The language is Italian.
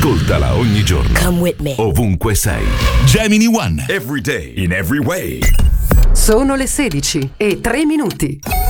Ascoltala ogni giorno. Come with me. Ovunque sei. Gemini One. Every day, in every way. Sono le 16:03.